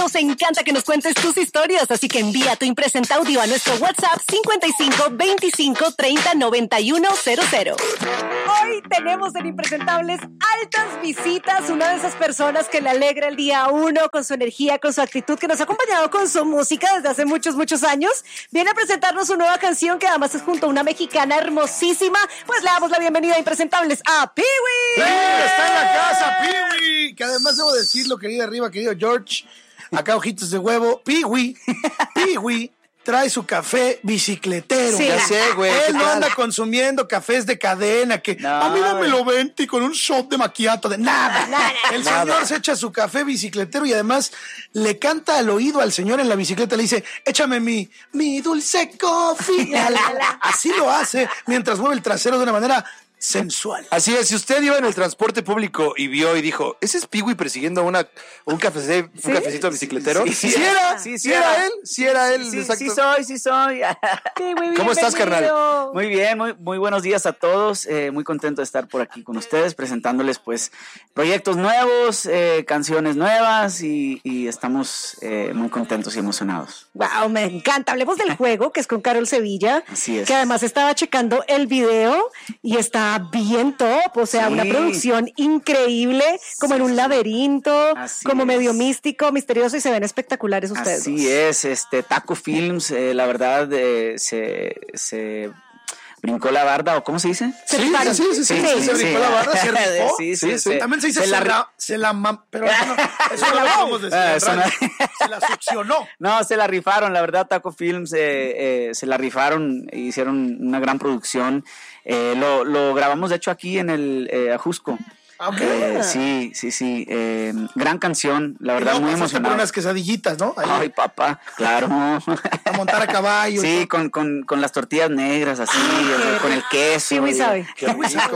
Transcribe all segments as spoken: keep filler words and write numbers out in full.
Nos encanta que nos cuentes tus historias, así que envía tu impresenta audio a nuestro WhatsApp cincuenta y cinco veinticinco treinta noventa y uno cero cero. Hoy tenemos en Impresentables altas visitas, una de esas personas que le alegra el día a uno con su energía, con su actitud, que nos ha acompañado con su música desde hace muchos, muchos años. Viene a presentarnos su nueva canción, que además es junto a una mexicana hermosísima. Pues le damos la bienvenida a Impresentables a Pee-wee. ¡Sí! Está en la casa, Pee-wee. Que además debo decirlo, querido arriba, querido George. Acá ojitos de huevo. Pee-wee. Pee-wee trae su café bicicletero. Sí. Ya sé, güey. Él no anda consumiendo cafés de cadena, que no, a mí no me lo vente con un shot de macchiato, de nada. Nada. El Nada. señor se echa su café bicicletero y además le canta al oído al señor en la bicicleta, le dice, échame mi, mi dulce coffee. Así lo hace mientras mueve el trasero de una manera sensual. Así es, si usted iba en el transporte público y vio y dijo, ¿ese es Pee-wee persiguiendo una, un, café, un ¿Sí? cafecito bicicletero? Sí, sí, sí era, sí, sí, sí era era. él, sí era él, Sí, exacto. sí soy, sí soy. Pee-wee, ¿Cómo estás, carnal? bienvenido. Muy bien, muy, muy buenos días a todos. Eh, muy contento de estar por aquí con ustedes, presentándoles pues proyectos nuevos, eh, canciones nuevas y, y estamos eh, muy contentos y emocionados. Wow, me encanta. Hablemos del juego, que es con Carol Sevilla. Así es. Que además estaba checando el video y está bien top. O sea, Sí. una producción increíble, como en un laberinto, Así como es. medio místico, misterioso, y se ven espectaculares ustedes Así dos. es, este Taco Films, eh, la verdad, eh, se, se brincó la barda, ¿o cómo se dice? Se Sí, rifaron. sí, sí, sí, sí, se brincó la barda, se rifó. Sí, sí, Sí, sí. sí. También se dice Se se la la, ri- se la mam- pero eso no, eso no lo podemos decir. Ah, en eso no- radio. Se la succionó. No, se la rifaron, la verdad, Taco Films eh, eh, se la rifaron, hicieron una gran producción. Eh, lo, lo grabamos, de hecho, aquí en el eh, Ajusco. Ok. Eh, sí, sí, sí. eh, gran canción, la Y verdad, luego muy pasaste por emocionado. unas quesadillitas, ¿no? Ahí, Ay, papá, claro. a montar a caballo. y Sí, todo. con, con, con las tortillas negras, así, o sea, con el queso. Sí, muy y- sabe. Qué rico,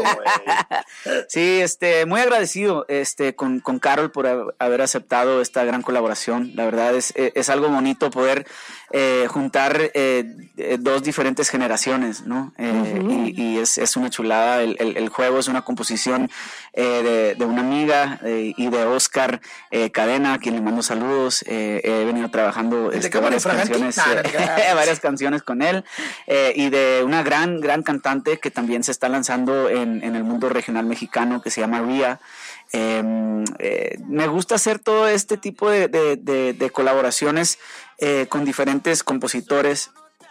güey. Sí, este, muy agradecido este, con, con Carol por ha- haber aceptado esta gran colaboración. La verdad es, es algo bonito poder eh, juntar eh, eh, dos diferentes generaciones, ¿no? Eh, Ujú. Y, y es, es una chulada. El, el, el juego es una composición eh, de, de una amiga eh, y de Oscar eh, Cadena, a quien le mando saludos. Eh, he venido trabajando ¿El de este, Cámara varias Infraganti? canciones, Nah, eh, no, no, varias canciones con él eh, y de una gran, gran cantante que también se está lanzando en, en el mundo regional mexicano, que se llama Ria. Eh, eh, me gusta hacer todo este tipo de, de, de, de colaboraciones eh, con diferentes compositores,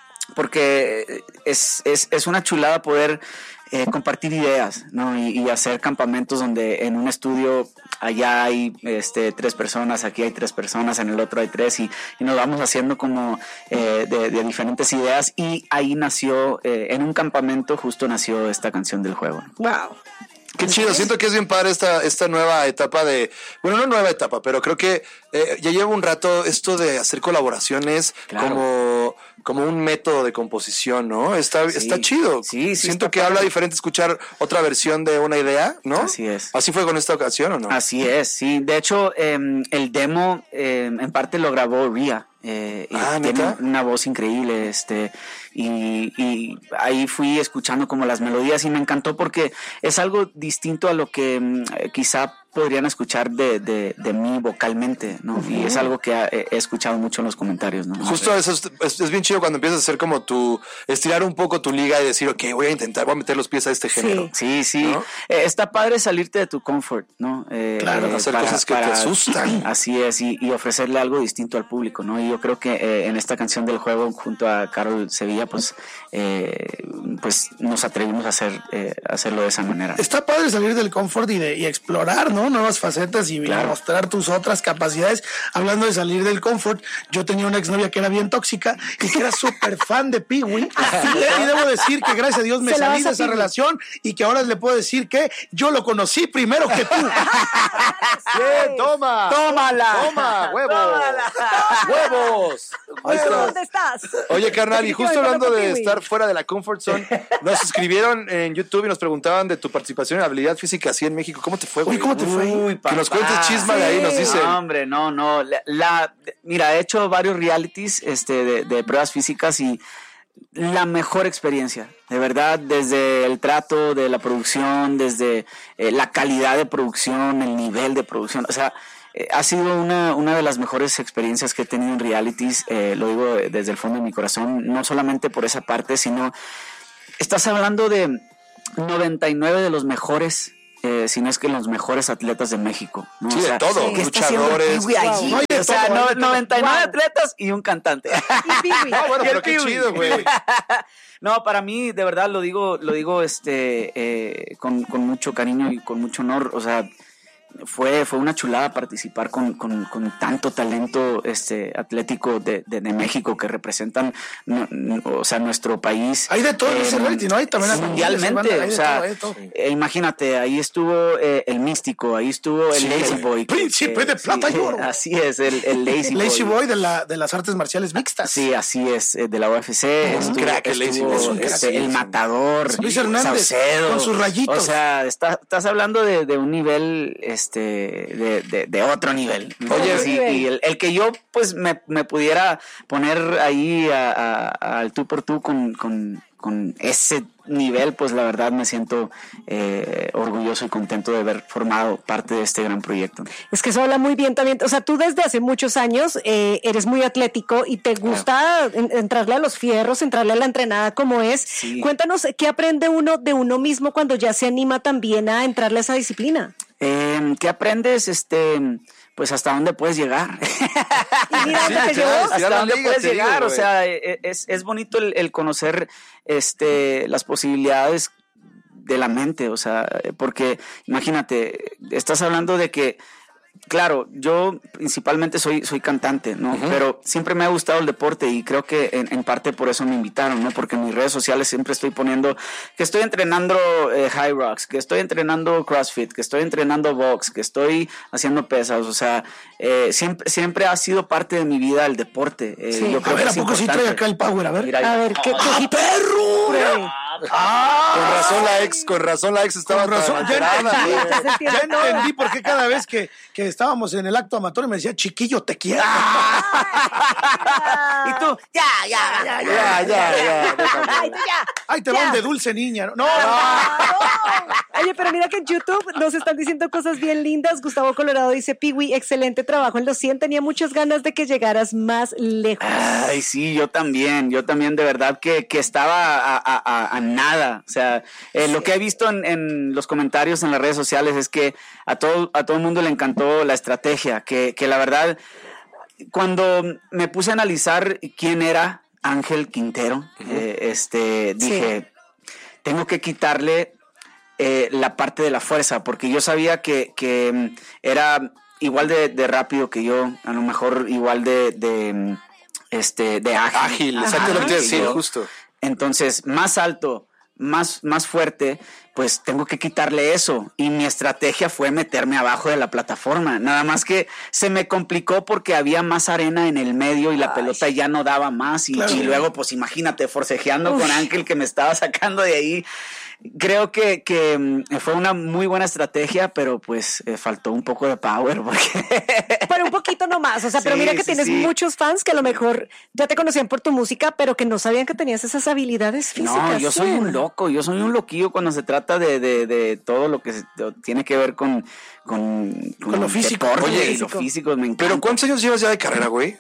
porque es, es, es una chulada poder eh, compartir ideas, ¿no? Y, y hacer campamentos donde en un estudio allá hay este, tres personas, aquí hay tres personas, en el otro hay tres, y, y nos vamos haciendo como eh, de, de diferentes ideas, y ahí nació, eh, en un campamento justo nació esta canción del juego. Wow. Qué chido, siento que es bien padre esta, esta nueva etapa de, bueno, no nueva etapa, pero creo que eh, ya llevo un rato esto de hacer colaboraciones Claro. como, como un método de composición, ¿no? Está, Sí. está chido. Sí, sí, Siento está que padre. habla diferente escuchar otra versión de una idea, ¿no? Así es. ¿Así fue con esta ocasión o no? Así es, sí. De hecho, eh, el demo eh, en parte lo grabó Ria. Eh, y Ah, tiene ¿neta? una voz increíble, este, y, y ahí fui escuchando como las melodías y me encantó porque es algo distinto a lo que mm, quizá podrían escuchar de, de, de mí vocalmente, ¿no? Uh-huh. Y es algo que he, he escuchado mucho en los comentarios, ¿no? Justo eso es, es, es bien chido cuando empiezas a hacer como tu, estirar un poco tu liga y decir, ok, voy a intentar, voy a meter los pies a este género. Sí, sí. ¿No? Eh, está padre salirte de tu comfort, ¿no? Eh, Claro, eh, hacer cosas que te asustan. Así es, y, y ofrecerle algo distinto al público, ¿no? Y yo creo que eh, en esta canción del juego, junto a Carol Sevilla, pues, eh, pues nos atrevimos a hacer, eh, hacerlo de esa manera. Está padre salir del confort y, de, y explorar, ¿no? Nuevas facetas y Claro. mostrar tus otras capacidades. Hablando de salir del confort, yo tenía una exnovia que era bien tóxica y que era súper fan de Pee-wee. Y debo decir que gracias a Dios me Se la salí vas de a esa Pee-wee. relación y que ahora le puedo decir que yo lo conocí primero que tú. Bien, toma. ¡Tómala! Toma, huevos. Huevos. Ahí Huevo, está. ¿dónde estás? Oye, carnal, y justo hablando de Pee-wee. estar fuera de la comfort zone, nos escribieron en YouTube y nos preguntaban de tu participación en habilidad física así en México. ¿Cómo te fue, güey? Uy, ¿cómo te fue? Uy, Que nos papá. cuentes chisma de ahí, nos dicen. No, hombre, no, no. La, la- mira, he hecho varios realities este, de, de pruebas físicas y la mejor experiencia, de verdad, desde el trato de la producción, desde eh, la calidad de producción, el nivel de producción, o sea, eh, ha sido una, una de las mejores experiencias que he tenido en realities, eh, lo digo desde el fondo de mi corazón, no solamente por esa parte, sino estás hablando de noventa y nueve de los mejores, eh, si no es que los mejores atletas de México, ¿no? Sí, o sea, de todo, ¿qué luchadores. Piwi allí? Wow. O sea, Todo, no, todo. noventa y nueve Wow. atletas y un cantante. Y Piwi. Ah, bueno, Y el pero qué Piwi. chido, güey. No, para mí, de verdad, lo digo, lo digo este, eh, con, con mucho cariño y con mucho honor. O sea, fue, fue una chulada participar con, con, con tanto talento este, atlético de, de, de México que representan, no, no, o sea, nuestro país. Hay de todo en ese reality, ¿no? Hay también mundialmente. hay de O sea, todo, hay de todo. eh, imagínate, ahí estuvo eh, el Místico, ahí estuvo el Sí, Lazy güey. Boy. que- Príncipe de sí, plata y oro. Así es, el, el Lazy Boy. Lazy Boy de, la, de las artes marciales mixtas. Sí, así es, eh, de la U F C. Un crack, el Lazy Boy. Es un este, crack. el Matador. Luis Hernández, Saucedo. con sus rayitos. O sea, está- estás hablando de, de un nivel, este, de, de, de otro nivel. Oye, sí, y el, el que yo, pues, me, me pudiera poner ahí a- a- al tú por tú con, con, con ese nivel, pues la verdad me siento eh, orgulloso y contento de haber formado parte de este gran proyecto. Es que eso habla muy bien también. O sea, tú desde hace muchos años eh, eres muy atlético y te gusta en- entrarle a los fierros, entrarle a la entrenada como es. Sí. Cuéntanos, ¿qué aprende uno de uno mismo cuando ya se anima también a entrarle a esa disciplina? Eh, ¿Qué aprendes? Este, pues hasta dónde puedes llegar. Y mira dónde te Sí, llevó. claro. Hasta Ya la dónde liga, puedes te digo, llegar, o güey. sea, e- es, es bonito el, el conocer este las posibilidades de la mente, o sea, porque imagínate, estás hablando de que, claro, yo principalmente soy, soy cantante, ¿no? Uh-huh. Pero siempre me ha gustado el deporte y creo que en, en parte por eso me invitaron, ¿no? Porque en mis redes sociales siempre estoy poniendo que estoy entrenando eh, High Rocks, que estoy entrenando CrossFit, que estoy entrenando box, que estoy haciendo pesas, o sea, eh, siempre, siempre ha sido parte de mi vida el deporte. Eh, Sí. yo A creo ver, que ¿a es poco sí trae importante. acá el power? A ver. Mira, A ver, ¿qué, ¡Ah, qué perro! Pruebe. ¡Ah! Con razón la ex, con razón la ex estaba Con razón, tan ya alterada, entendí, güey. ya entendí por qué cada vez que, que estábamos en el acto amatorio me decía, chiquillo, te quiero. y tú, ya, ya, ya, Ya, ya, ya. déjame. Ay, ya. Ay, te Ya. van de dulce niña. No, no. Oye, pero mira que en YouTube nos están diciendo cosas bien lindas. Gustavo Colorado dice, Piwi, excelente trabajo en los cien. Tenía muchas ganas de que llegaras más lejos. Ay, sí, yo también, yo también de verdad que, que estaba a, a, a, a nada. O sea, eh, lo que he visto en, en los comentarios en las redes sociales es que a todo, a todo el mundo le encantó la estrategia, que, que la verdad, cuando me puse a analizar quién era Ángel Quintero, uh-huh. eh, este, dije, sí. tengo que quitarle eh, la parte de la fuerza, porque yo sabía que, que era igual de, de rápido que yo, a lo mejor igual de, de, este, de ágil. Ágil, exactamente, sí, justo. Entonces, más alto, más, más fuerte, pues tengo que quitarle eso. Y mi estrategia fue meterme abajo de la plataforma. Nada más que se me complicó porque había más arena en el medio y la Ay. pelota ya no daba más. Y, claro. y luego, pues imagínate, forcejeando Uf. con Ángel que me estaba sacando de ahí. Creo que, que fue una muy buena estrategia, pero pues eh, faltó un poco de power. Porque... Pero un poquito nomás, o sea, sí, pero mira que sí, tienes sí. muchos fans que a lo mejor ya te conocían por tu música, pero que no sabían que tenías esas habilidades físicas. No, yo soy un loco, yo soy un loquillo cuando se trata de, de, de todo lo que se, tiene que ver con, con, con, con lo físico. Oye, y lo físico me encanta. Pero ¿cuántos años llevas ya de carrera, güey?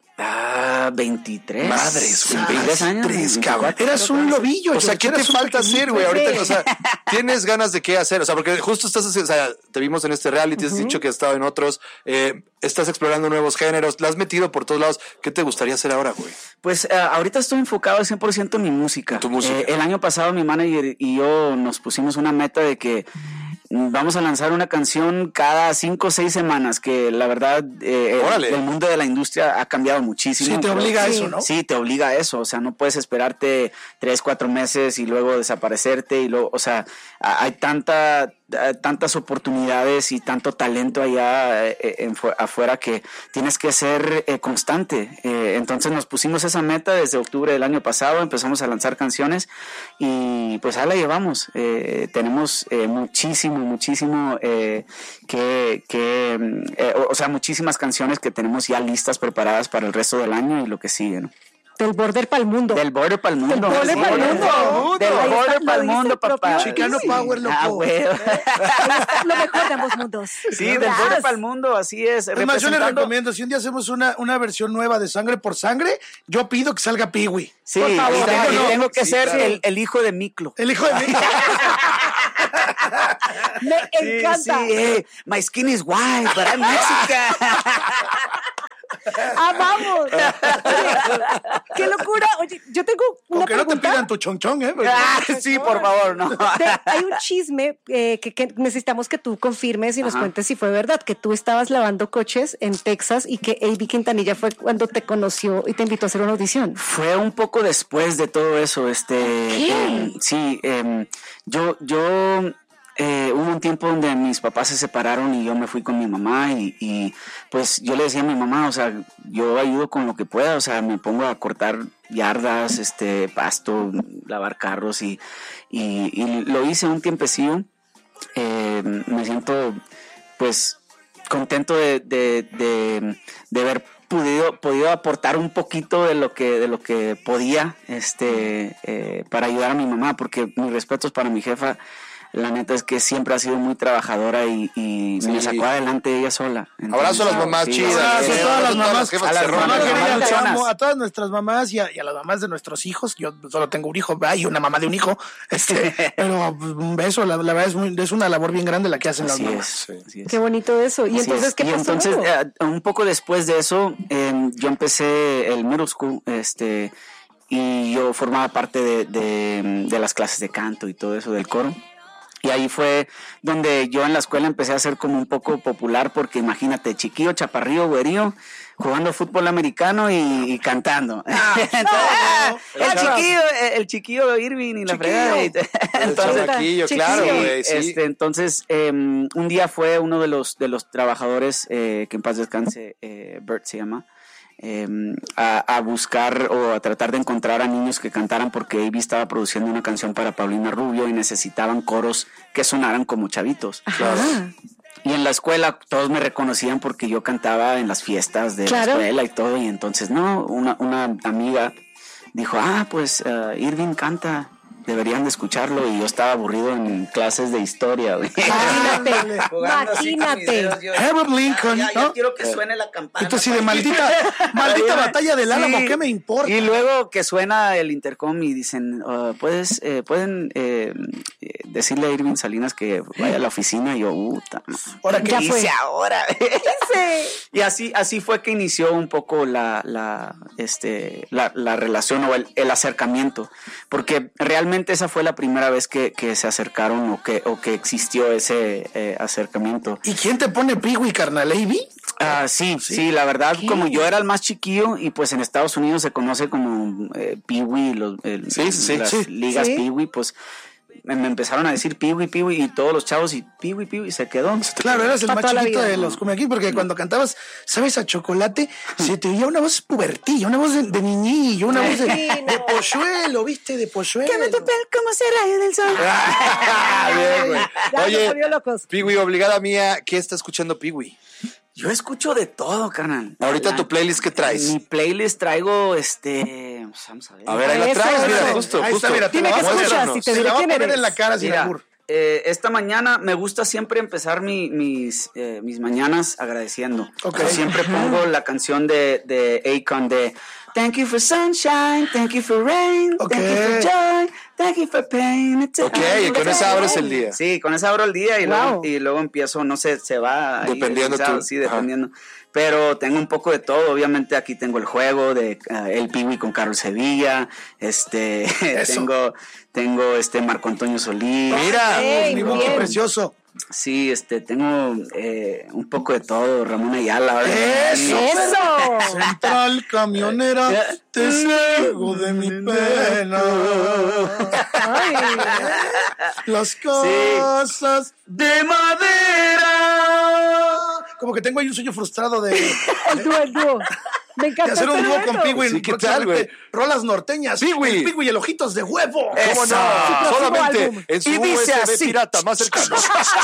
Ah, veintitrés. Madres, güey. veintitrés años. veintitrés, cabrón. Eras un lobillo. O sea, ¿qué te falta hacer, güey? Ahorita, o sea, tienes ganas de qué hacer. O sea, porque justo estás, o sea, te vimos en este reality, uh-huh. has dicho que has estado en otros, eh, estás explorando nuevos géneros, la has metido por todos lados. ¿Qué te gustaría hacer ahora, güey? Pues uh, ahorita estoy enfocado al cien por ciento en mi música. En tu música. Eh, el año pasado mi manager y yo nos pusimos una meta de que vamos a lanzar una canción cada cinco o seis semanas, que la verdad eh, el, el mundo de la industria ha cambiado muchísimo. Sí, te obliga a eso, ¿no? Sí, te obliga a eso, o sea, no puedes esperarte tres, cuatro meses y luego desaparecerte y luego, o sea, hay tanta... tantas oportunidades y tanto talento allá eh, en, afuera que tienes que ser eh, constante. Eh, entonces nos pusimos esa meta desde octubre del año pasado, empezamos a lanzar canciones y pues ahí la llevamos. Eh, tenemos eh, muchísimo, muchísimo eh, que, que eh, o, o sea, muchísimas canciones que tenemos ya listas, preparadas para el resto del año y lo que sigue, ¿no? Del border pa'l mundo. Del border pa'l mundo. Del border pa'l mundo. Del Ahí border está, pa'l lo dice mundo, el propio papá. Chicano Power, loco. Ah, güey. Ahí está lo mejor de ambos mundos. Sí, del border pa'l mundo, así es. Es más, yo les representando- recomiendo, si un día hacemos una, una versión nueva de Sangre por Sangre, yo pido que salga Pee-wee. Sí, Por favor. y tengo, y No, tengo que sí, ser claro. el, el hijo de Miklo. El hijo de mí. Me Sí, encanta. sí, eh, my skin is white, but I'm Mexican. Amamos. Oye, qué locura. Oye, yo tengo una Aunque no te pregunta. pidan tu chonchón, ¿eh? Porque- Ah, sí, por favor, no. De- hay un chisme eh, que, que necesitamos que tú confirmes y nos Ajá. cuentes si fue verdad, que tú estabas lavando coches en Texas y que A B Quintanilla fue cuando te conoció y te invitó a hacer una audición. Fue un poco después de todo eso, este, eh, sí, eh, yo, yo, eh, hubo un tiempo donde mis papás se separaron y yo me fui con mi mamá y, y pues yo le decía a mi mamá, o sea, yo ayudo con lo que pueda, o sea, me pongo a cortar yardas, este, pasto, lavar carros y, y, y lo hice un tiempecillo, eh, me siento, pues, contento de, de, de, de haber podido, podido aportar un poquito de lo que, de lo que podía este, eh, para ayudar a mi mamá, porque mis respetos para mi jefa, la neta es que siempre ha sido muy trabajadora y, y Sí. me sacó adelante ella sola. Abrazo a las mamás sí, chidas. Abrazo a eh, todas las mamás, jefas a que las se Mamá mamás rolan. querida, te luchonas. amo a todas nuestras mamás y a, y a las mamás de nuestros hijos. Yo solo tengo un hijo ¿verdad? Y una mamá de un hijo. Este, pero pues, un beso, la, la verdad es, muy- es una labor bien grande la que hacen las Así mamás. es, así es. Qué bonito eso. Y Así entonces, es. ¿qué Y pasó? entonces, luego? eh, un poco después de eso, eh, yo empecé el middle school, este, y yo formaba parte de, de, de las clases de canto y todo eso del coro. Y ahí fue donde yo en la escuela empecé a ser como un poco popular, porque imagínate, chiquillo, chaparrillo, güerío, jugando fútbol americano y, y cantando. Entonces, el chiquillo, el chiquillo Irving y la Chiquillo. fregada. y- El Entonces, chamaquillo, chiquillo. claro, Sí, güey, sí. este, entonces, eh, un día fue uno de los, de los trabajadores, eh, que en paz descanse, eh, Bert se llama, eh, a, a buscar o a tratar de encontrar a niños que cantaran, porque A B estaba produciendo una canción para Paulina Rubio y necesitaban coros que sonaran como chavitos. Ajá. Y en la escuela todos me reconocían porque yo cantaba en las fiestas de Claro. la escuela y todo. Y entonces, no, una, una amiga dijo, ah, pues uh, Irving canta, deberían de escucharlo. Y yo estaba aburrido en clases de historia, güey. Imagínate, imagínate. Abraham Lincoln, ¿no? quiero que suene la campana. Entonces, sí, de maldita, maldita batalla del Álamo, Sí. ¿qué me importa? Y luego que suena el intercom y dicen, uh, puedes, eh, pueden eh, eh, decirle a Irving Salinas que vaya a la oficina. Y yo, puta, no. Ahora que Ya ¿Qué fue. hice ahora? Sí. Y así, así fue que inició un poco la, la, este, la, la relación o el, el acercamiento, porque realmente esa fue la primera vez que, que se acercaron o que, o que existió ese eh, acercamiento. ¿Y quién te pone Pee-wee, carnal? ¿A B? Ah, sí, sí, la verdad, como yo era el más chiquillo y pues en Estados Unidos se conoce como eh, Pee-wee, los, el- Sí, sí, sí, las sí. ligas Sí. Pee-wee, pues me, me empezaron a decir Pee-wee, Pee-wee y todos los chavos y Pee-wee, Pee-wee, se quedó. Claro, eras el Pa' más toda la chiquito vida. de los come aquí, porque cuando cantabas, ¿sabes? A Chocolate, se te oía una voz pubertilla, una voz de, de niñillo, una voz de, Sí, no. de polluelo, ¿viste? De polluelo. Que me tope como ese rayo del sol. Bien, güey. Ya nos Oye, volvió locos. Piwi, obligada mía, ¿qué está escuchando Piwi? Yo escucho de todo, carnal. Ahorita La- tu playlist, ¿qué traes? Mi playlist traigo, este, pues, vamos a ver. A ver, ahí la Eso, traes, mira, eso. justo, Ahí justo. está, mira, te Dime la qué vamos a escuchas poner- y te se diré la va a quién poner eres. en la cara sin Mira, albur. eh, esta mañana me gusta siempre empezar mi- mis, eh, mis mañanas agradeciendo. Ok. Yo siempre pongo la canción de, de Akon de Thank you for sunshine, thank you for rain, Ok. thank you for joy, thank you for pain. It's a- Ok, y con esa abres el día. Sí, con esa abro el día y, luego, Wow. y luego empiezo, no sé, se va. ahí Dependiendo deslizado, tú. Sí, Ajá. dependiendo. Pero tengo un poco de todo. Obviamente aquí tengo el juego de uh, El Piwi con Carlos Sevilla. Este, Eso. tengo, tengo este Marco Antonio Solís. Mira, Ey, Mi voz, qué bien. precioso. Sí, este, tengo eh, un poco de todo. Ramón Ayala. ¿verdad? Eso. Eso. Central camionera, te ciego de mi pena. Ay, Las cosas De madera. como que tengo ahí un sueño frustrado de el dúo, el dúo. Me Y encanta hacer un este dúo dueto. con Piwi. Sí, ¿qué tal, güey? Rolas norteñas. Piwi. El Piwi y el Ojitos de Huevo. ¿Cómo Eso. no? próximo Solamente álbum. en su Y dice U S B así. pirata más cercano.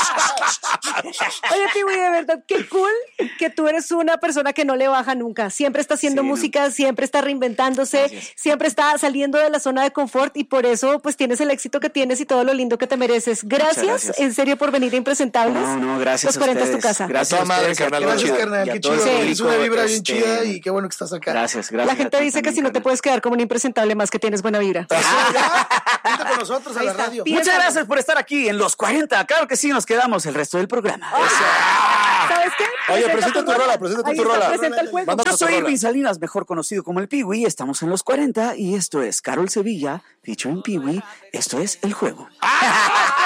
Oye, Piwi, de verdad, qué cool que tú eres una persona que no le baja nunca. Siempre está haciendo Sí, ¿no? música, siempre está reinventándose, Gracias. siempre está saliendo de la zona de confort y por eso pues tienes el éxito que tienes y todo lo lindo que te mereces. Gracias, gracias. en serio, por venir a Impresentables. No, no, gracias Los cuarenta a es tu ustedes. casa. Gracias A toda madre, ustedes y a carnal, todo- Gracias, chido. carnal. y a Qué todo chido. el Es una público, vibra bien este, chida y qué bueno que estás acá. Gracias, gracias. La a gente ti dice que también, si no te carnal. puedes quedar como un impresentable más que tienes buena vibra. Vente con nosotros a Ahí la está. radio. Bien. Muchas gracias por estar aquí en Los cuarenta. Claro que sí, nos quedamos el resto del programa. ¿Sabes qué? Oye, Presenta presenta tu rola, presenta Ahí tu está, rola. Presenta el juego. Manda- Yo soy rola. Edwin Salinas, mejor conocido como el Piwi. Estamos en Los cuarenta y esto es Carol Sevilla, featuring Piwi. Esto es El Juego.